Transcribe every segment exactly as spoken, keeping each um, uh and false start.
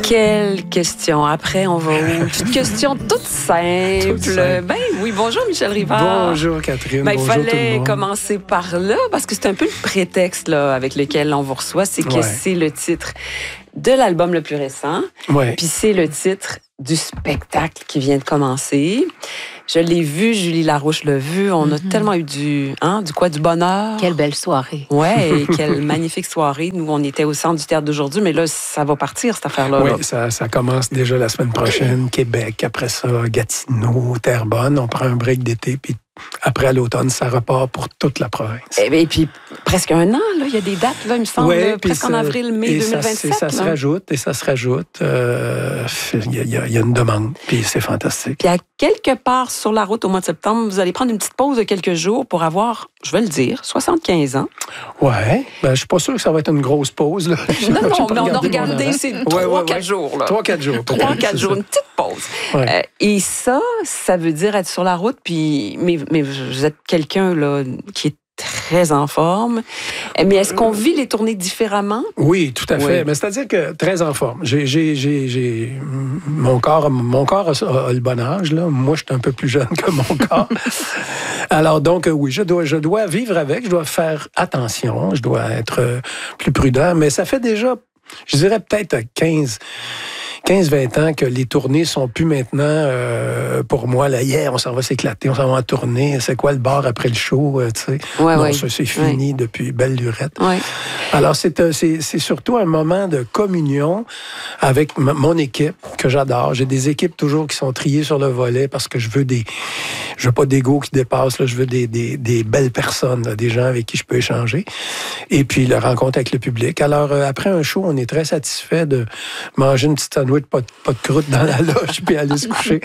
Quelle question. Après, on va où? Une question toute simple. Toute simple. Ben oui, bonjour Michel Rivard. Bonjour Catherine, Ben, bonjour tout il fallait le monde. commencer par là, parce que c'est un peu le prétexte là, avec lequel on vous reçoit, c'est que Ouais. c'est le titre de l'album le plus récent, Ouais. puis c'est le titre du spectacle qui vient de commencer. Je l'ai vu, Julie Larouche l'a vu, on a Mm-hmm. tellement eu du, hein, du quoi, du bonheur. Quelle belle soirée. Ouais, et quelle magnifique soirée. Nous, on était au centre du théâtre d'aujourd'hui, mais là, ça va partir, cette affaire-là. Oui, là. ça, ça commence déjà la semaine prochaine. Québec, après ça, Gatineau, Terrebonne. On prend un break d'été, puis après, à l'automne, ça repart pour toute la province. Et, et puis, presque un an, là, il y a des dates, là, il me semble, Ouais, là, puis presque en ça- avril, mai et ça, deux mille vingt-sept. c'est- ça se là. rajoute, et ça se rajoute. Euh, Il y, a- il y a- il y a une demande, puis c'est fantastique. Puis à quelque part sur la route au mois de septembre, vous allez prendre une petite pause de quelques jours pour avoir, je vais le dire, soixante-quinze ans. Ouais, ben, je suis pas sûr que ça va être une grosse pause. Là. Non, J'ai non, pas mais on a regardé mon regardé, horaire. c'est Ouais, trois, ouais, quatre ouais. jours. Là. Trois, quatre jours. Trois, peut-être, quatre c'est jours, ça. une petite pause. Ouais. Euh, et ça, ça veut dire être sur la route, puis, mais, mais vous êtes quelqu'un là, qui est très en forme. Mais est-ce qu'on vit les tournées différemment? Oui, tout à fait. Oui. Mais c'est-à-dire que très en forme. J'ai, j'ai, j'ai, j'ai- mon corps, mon corps a, a le bon âge. Là. Moi, je suis un peu plus jeune que mon corps. Alors donc, euh, oui, je dois, je dois vivre avec. Je dois faire attention. Je dois être euh, plus prudent. Mais ça fait déjà, je dirais peut-être quinze quinze vingt ans que les tournées sont plus maintenant euh, pour moi, là, hier, on s'en va s'éclater, on s'en va en tournée. C'est quoi le bar après le show, euh, tu sais? Ouais, non, ouais. ça, c'est fini depuis belle lurette. Oui. Alors, c'est, euh, c'est, c'est surtout un moment de communion avec m- mon équipe que j'adore. J'ai des équipes toujours qui sont triées sur le volet parce que je veux des, je veux pas d'ego qui dépasse, là, je veux des, des, des belles personnes, là, des gens avec qui je peux échanger. Et puis, la rencontre avec le public. Alors, euh, après un show, on est très satisfait de manger une petite sandwich, pas de, pas de croûte dans la loge, puis aller se coucher.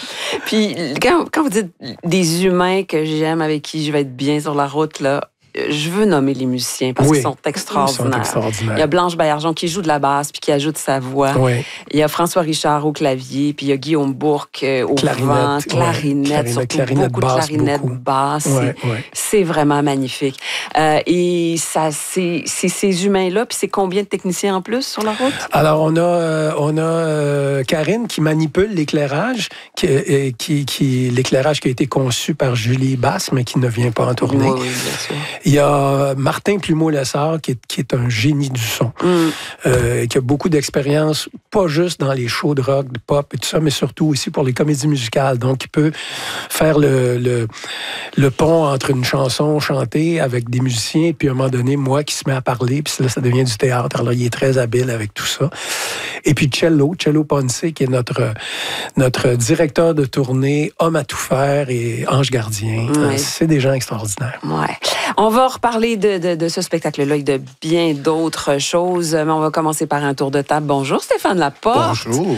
Puis quand, quand vous dites des humains que j'aime, avec qui je vais être bien sur la route, là, je veux nommer les musiciens parce Oui. qu'ils sont extraordinaires. Ils sont extraordinaires. Il y a Blanche Baillargeon qui joue de la basse puis qui ajoute sa voix. Oui. Il y a François Richard au clavier, puis il y a Guillaume Bourque euh, au Clarinette, vent, ouais. clarinette, Clarinette, surtout clarinette beaucoup basse, de clarinette beaucoup. basse. Ouais, C'est- ouais. C'est vraiment magnifique. Euh, et ça, c'est, c'est ces humains-là, puis c'est combien de techniciens en plus sur la route? Alors, on a, euh, on a euh, Karine qui manipule l'éclairage, qui, euh, qui, qui, l'éclairage qui a été conçu par Julie Basse, mais qui ne vient pas en tournée. Oui, oui, bien sûr. Il y a Martin Plumeau-Lessard, qui est, qui est un génie du son, Mm. euh, qui a beaucoup d'expérience, pas juste dans les shows de rock, de pop et tout ça, mais surtout aussi pour les comédies musicales. Donc, il peut faire le, le, le pont entre une chanson chantée avec des musiciens, puis à un moment donné, moi qui se met à parler, puis là, ça devient du théâtre. Alors, il est très habile avec tout ça. Et puis, Cello, Cello Ponce, qui est notre, notre directeur de tournée, homme à tout faire et ange gardien. Ouais. C'est des gens extraordinaires. Ouais. On va reparler de, de, de ce spectacle-là et de bien d'autres choses, mais on va commencer par un tour de table. Bonjour Stéphane Laporte. Bonjour.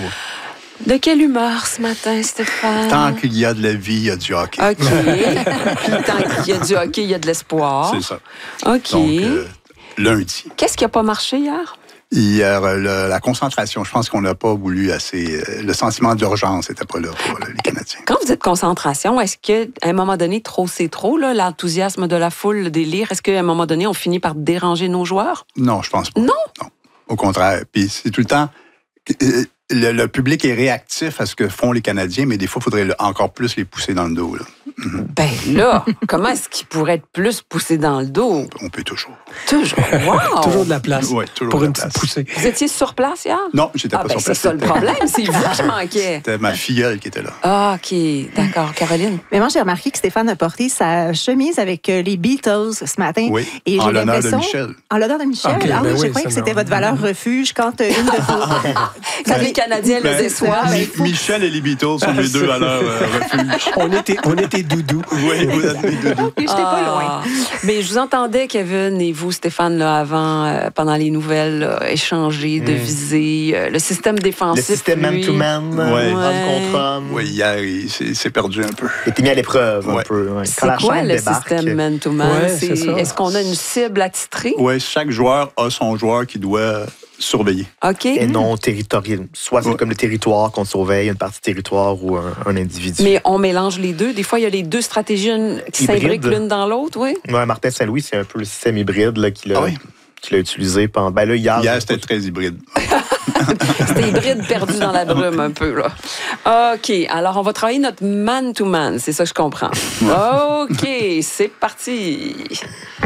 De quelle humeur ce matin, Stéphane? Tant qu'il y a de la vie, il y a du hockey. OK. Puis tant qu'il y a du hockey, il y a de l'espoir. C'est ça. OK. Donc, euh, lundi. Qu'est-ce qui n'a pas marché hier? Hier, euh, le- la concentration, je pense qu'on n'a pas voulu assez... euh, le sentiment d'urgence n'était pas là pour euh, les Canadiens. Quand vous dites concentration, est-ce qu'à un moment donné, trop c'est trop, là, l'enthousiasme de la foule, le délire, est-ce qu'à un moment donné, on finit par déranger nos joueurs? Non, je pense pas. Non? Non. Au contraire. Puis c'est tout le temps... euh, Le, le public est réactif à ce que font les Canadiens, mais des fois, il faudrait le- encore plus les pousser dans le dos. Là. Mhm. Ben là, comment est-ce qu'il pourrait être plus poussé dans le dos? On peut toujours. Toujours. Wow! Toujours de la place Ouais, toujours pour de la une petite place. poussée. Vous étiez sur place hier? Non, j'étais Ah, pas ben sur c'est place. ça le problème, c'est vous qui manquait. C'était ma filleule qui était là. Ah, OK. D'accord. Caroline? Mais moi, j'ai remarqué que Stéphane a porté sa chemise avec euh, les Beatles ce matin. Oui, Et en j'ai l'honneur de l'impression- Michel. En l'honneur de Michel. Ok, ah ben oui, je oui, croyais ça, que c'était non. votre valeur refuge quand euh, une de vos... Quand les Canadiens le Ben, déçoivent, Mi- il faut... Michel et les Beatles sont les deux à leur euh, refuge. On était, on était doudous. Oui, vous êtes mes doudous. J'étais pas loin. Ah. Mais je vous entendais, Kevin, et vous, Stéphane, là, avant, euh, pendant les nouvelles, là, échanger, deviser, euh, le système défensif. Le système lui. man-to-man, Ouais. homme contre homme, Oui, hier, il s'est s'est perdu un peu. il était mis à l'épreuve un Ouais. peu. ouais. C'est Quand la quoi chaîne le débarque, système man-to-man? Ouais, C'est- c'est ça. Est-ce qu'on a une cible attitrée? Oui, chaque joueur a son joueur qui doit surveiller. OK. et non territorial. Soit c'est Ouais. comme le territoire qu'on surveille, une partie territoire ou un, un individu. Mais on mélange les deux. Des fois, il y a les deux stratégies une- qui Hybride. s'imbriquent l'une dans l'autre, oui. Ouais, Martin Saint-Louis, c'est un peu le système hybride là, qu'il a, Ah oui? qu'il a utilisé pendant. Ben là, hier, Hier, je- c'était très hybride. C'était hybride perdu dans la brume un peu, là. OK, alors on va travailler notre man-to-man, c'est ça que je comprends. OK, c'est parti.